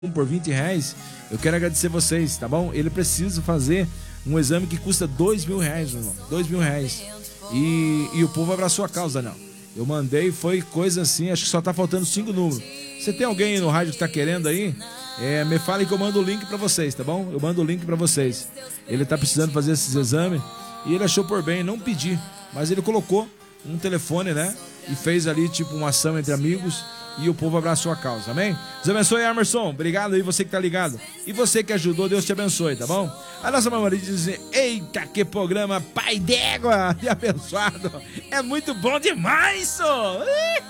por R$20, eu quero agradecer vocês, tá bom? Ele precisa fazer um exame que custa R$2.000, meu irmão, R$2.000. E o povo abraçou a causa, não. Eu mandei, foi coisa assim, acho que só tá faltando 5 números. Você tem alguém no rádio que tá querendo aí? Me fale que eu mando o link pra vocês, tá bom? Eu mando o link pra vocês. Ele tá precisando fazer esses exames e ele achou por bem não pedir, mas ele colocou um telefone, né? E fez ali tipo uma ação entre amigos. E o povo abraçou a causa, amém? Deus abençoe, Emerson. Obrigado aí, você que tá ligado. E você que ajudou, Deus te abençoe, tá bom? A nossa mamãe diz: eita, que programa pai d'égua e abençoado. É muito bom demais, só.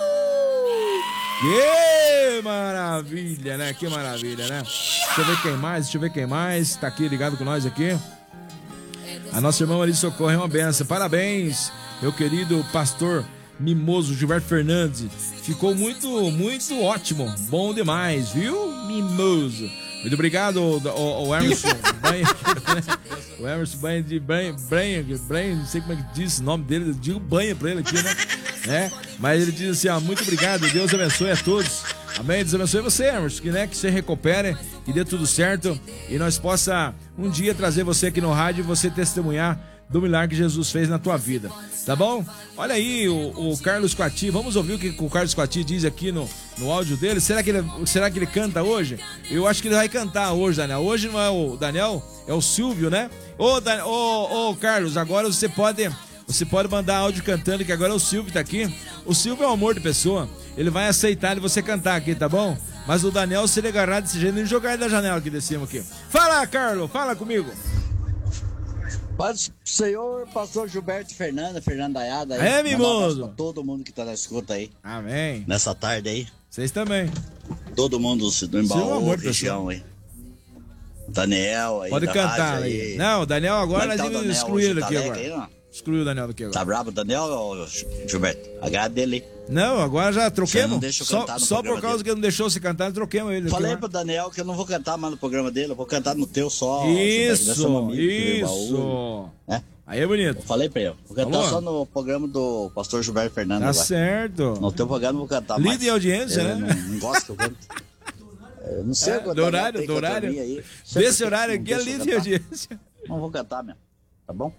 Que maravilha, né? Que maravilha, né? Deixa eu ver quem mais tá aqui ligado com nós aqui. A nossa irmã Maria Socorro é uma benção. Parabéns, meu querido pastor Mimoso Gilberto Fernandes. Ficou muito ótimo. Bom demais, viu, Mimoso? Muito obrigado, o Emerson Banha, né? O Emerson Banha de Banha, não sei como é que diz o nome dele, eu digo Banha pra ele aqui, né? Mas ele diz assim, muito obrigado, Deus abençoe a todos. Amém, Deus abençoe você, Emerson, que você recupere, que dê tudo certo e nós possa um dia trazer você aqui no rádio e você testemunhar do milagre que Jesus fez na tua vida, tá bom? Olha aí o Carlos Coati, vamos ouvir o que o Carlos Coati diz aqui no áudio dele. Será que ele canta hoje? Eu acho que ele vai cantar hoje, Daniel. Hoje não é o Daniel, é o Silvio, né? Ô Carlos, agora você pode mandar áudio cantando, que agora o Silvio tá aqui. O Silvio é um amor de pessoa, ele vai aceitar você cantar aqui, tá bom? Mas o Daniel, se ele agarrar desse jeito, ele jogar ele da janela aqui de cima aqui. Fala, Carlos, fala comigo. Paz do Senhor, pastor Gilberto Fernando Ayada aí. Mimoso. Pra todo mundo que tá na escuta aí. Amém. Nessa tarde aí. Vocês também. Todo mundo do Embaú, região aí. Daniel aí. Pode cantar aí. Não, o Daniel agora nós vamos excluir ele aqui agora. Aí, excluiu o Daniel daqui agora. Tá bravo o Daniel ou Gilberto? Agrada dele. Não, agora já troquemos. Só por causa que ele não deixou você cantar, troquemos ele. Falei pro Daniel que eu não vou cantar mais no programa dele, eu vou cantar no teu só. Isso. Aí é bonito. Eu falei pra ele, vou cantar só no programa do pastor Gilberto Fernando. Tá certo. No teu programa eu vou cantar mais. Líder de audiência, né? Não gosto que eu canto. Eu não sei do horário. Desse horário aqui é líder de audiência. Não vou cantar mesmo, tá bom?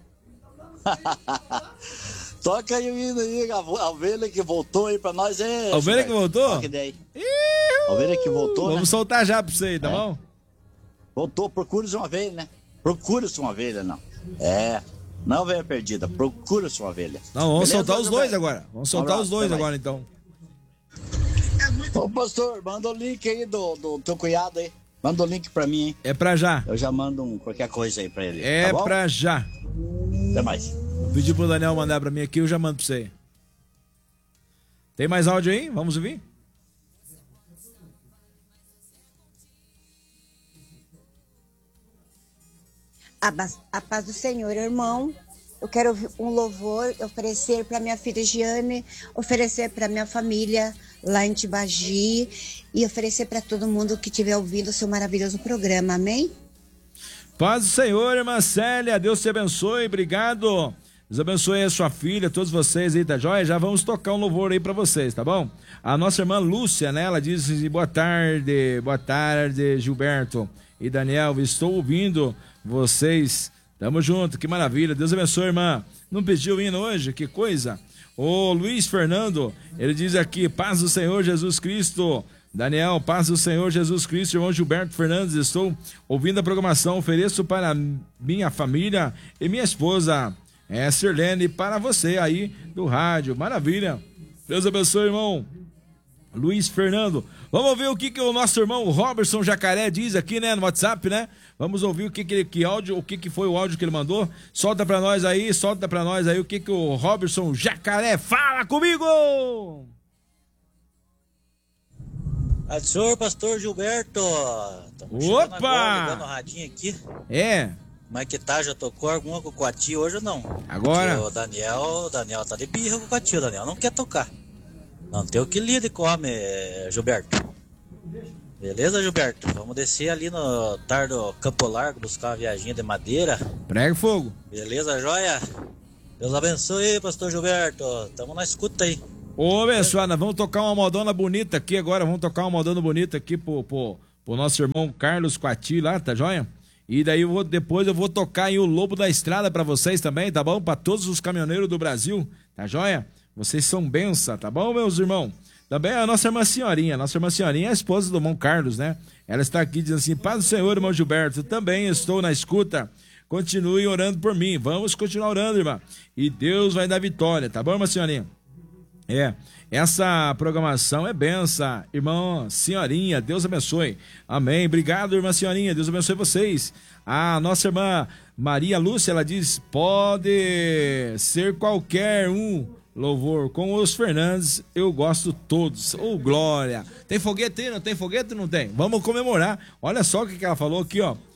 Toca aí o hino aí, a ovelha que voltou aí pra nós. A ovelha que voltou? Toca daí. A ovelha que voltou, vamos soltar já pra você aí, tá bom? Voltou, procure-se uma ovelha, né? Procure-se uma ovelha, não. Não ovelha perdida, procure-se uma ovelha. Não, vamos soltar os dois agora. Vamos soltar os dois agora, então. Ô, pastor, manda o link aí do teu cunhado aí. Manda o link pra mim, hein? É pra já. Eu já mando qualquer coisa aí pra ele. É tá bom? pra já. Até mais. Vou pedir pro Daniel mandar pra mim aqui, eu já mando pra você. Tem mais áudio aí? Vamos ouvir? A paz do Senhor, irmão. Eu quero um louvor, oferecer para minha filha Giane, oferecer para minha família lá em Tibagi e oferecer para todo mundo que estiver ouvindo o seu maravilhoso programa, amém? Paz do Senhor, irmã Célia, Deus te abençoe, obrigado. Deus abençoe a sua filha, todos vocês aí, tá joia? Já vamos tocar um louvor aí pra vocês, tá bom? A nossa irmã Lúcia, né, ela diz boa tarde, Gilberto e Daniel, estou ouvindo vocês, tamo junto, que maravilha, Deus abençoe, irmã. Não pediu hino hoje? Que coisa. O Luiz Fernando, ele diz aqui, paz do Senhor Jesus Cristo. Daniel, paz do Senhor Jesus Cristo, irmão Gilberto Fernandes, estou ouvindo a programação, ofereço para minha família e minha esposa, Sirlene, para você aí do rádio, maravilha, Deus abençoe, irmão Luiz Fernando. Vamos ver o que o nosso irmão Robertson Jacaré diz aqui, né, no WhatsApp, né? Vamos ouvir o que foi o áudio que ele mandou. Solta pra nós aí o que o Robertson Jacaré fala comigo! Senhor pastor Gilberto. Opa! Agora, ligando o radinho aqui. Como é que tá? Já tocou alguma com o Coati hoje ou não? Agora? Porque o Daniel tá de birra com o Coati, o Daniel não quer tocar. Não tem o que lida com o homem, Gilberto. Beleza, Gilberto? Vamos descer ali no Tardo Campo Largo, buscar uma viaginha de madeira. Prega fogo. Beleza, joia? Deus abençoe, pastor Gilberto. Tamo na escuta aí. Ô, abençoada, vamos tocar uma modona bonita aqui agora. Vamos tocar uma modona bonita aqui pro pro nosso irmão Carlos Quati lá, tá joia? E daí depois eu vou tocar aí o Lobo da Estrada pra vocês também, tá bom? Pra todos os caminhoneiros do Brasil, tá joia? Vocês são benção, tá bom, meus irmãos? Também a nossa irmã Senhorinha é a esposa do irmão Carlos, né? Ela está aqui dizendo assim, paz do Senhor, irmão Gilberto, também estou na escuta, continue orando por mim, vamos continuar orando, irmã, e Deus vai dar vitória, tá bom, irmã Senhorinha? Essa programação é benção, irmã Senhorinha, Deus abençoe, amém, obrigado, irmã Senhorinha, Deus abençoe vocês. A nossa irmã Maria Lúcia, ela diz, pode ser qualquer um louvor, com os Fernandes eu gosto todos, glória. Tem foguete aí, não tem foguete? Não tem, vamos comemorar, olha só o que ela falou aqui, ó.